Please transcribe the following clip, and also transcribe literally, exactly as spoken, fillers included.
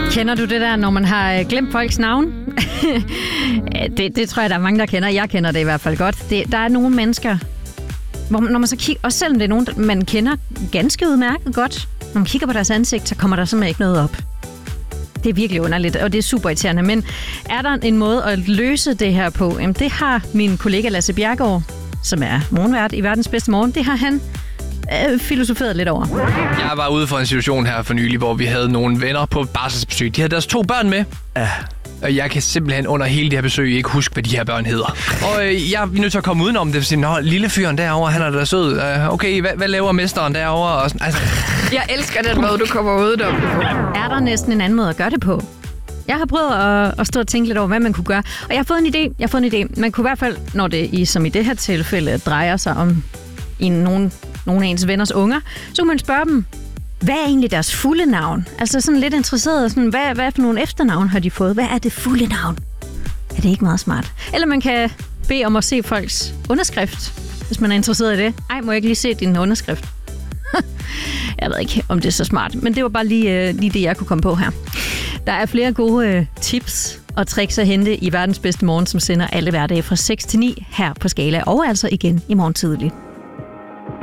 Kender du det der, når man har glemt folks navn? det, det tror jeg, der er mange, der kender. Jeg kender det i hvert fald godt. Det, der er nogle mennesker, hvor man, når man så kigger, også selvom det er nogen, man kender ganske udmærket godt, når man kigger på deres ansigt, så kommer der simpelthen ikke noget op. Det er virkelig underligt, og det er super irriterende. Men er der en måde at løse det her på? Jamen, det har min kollega Lasse Bjerregaard, som er morgenvært i Verdens Bedste Morgen, det har han øh, filosoferet lidt over. Jeg var ude for en situation her for nylig, hvor vi havde nogle venner på barselsbesøg. De havde deres to børn med. Ja. Og jeg kan simpelthen under hele det her besøg ikke huske, hvad de her børn hedder. Og øh, jeg er nødt til at komme udenom det, for at sige, nå, lille fyren derovre, han er da sød. Uh, okay, hvad, hvad laver mesteren derovre? Og sådan, altså. Jeg elsker den måde, du kommer udenom det på. Er der næsten en anden måde at gøre det på? Jeg har prøvet at, at stå og tænke lidt over, hvad man kunne gøre. Og jeg har fået en idé. Jeg har fået en idé. Man kunne i hvert fald, når det i, som i det her tilfælde drejer sig om i nogen, nogle af ens venners unger, så kunne man spørge dem, hvad er egentlig deres fulde navn? Altså sådan lidt interesseret, sådan, hvad, hvad for nogle efternavn har de fået? Hvad er det fulde navn? Er det ikke meget smart? Eller man kan bede om at se folks underskrift, hvis man er interesseret i det. Ej, må jeg ikke lige se din underskrift? Jeg ved ikke, om det er så smart, men det var bare lige, øh, lige det, jeg kunne komme på her. Der er flere gode øh, tips og tricks at hente i Verdens Bedste Morgen, som sender alle hverdage fra seks til ni her på Skala, og altså igen i morgen tidlig.